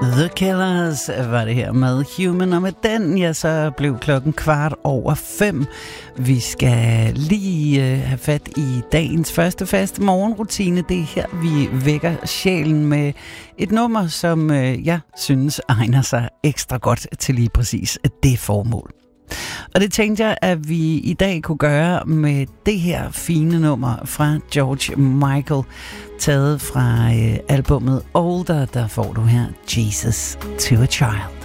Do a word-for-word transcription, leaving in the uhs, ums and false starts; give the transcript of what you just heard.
The Killers var det her med Human, og med den, ja, så blev klokken kvart over fem. Vi skal lige øh, have fat i dagens første faste morgenrutine. Det er her, vi vækker sjælen med et nummer, som øh, jeg synes egner sig ekstra godt til lige præcis det formål. Og det tænkte jeg, at vi i dag kunne gøre med det her fine nummer fra George Michael, taget fra øh, albummet Older. Der får du her Jesus to a Child.